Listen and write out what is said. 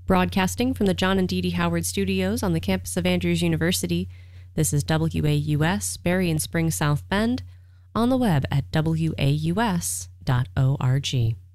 Broadcasting from the John and Dee Dee Howard Studios on the campus of Andrews University, this is WAUS, Berry and Spring, South Bend, on the web at waus.org.